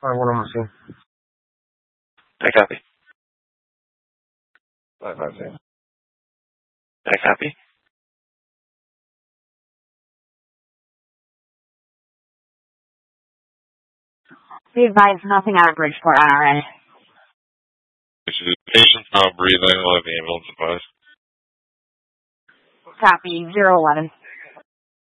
5-1 on machine. I copy. 5-5-6. I copy. Be advised, nothing out of Bridgeport on our end. The patient's not breathing. We'll have the ambulance advised. Copy, 011.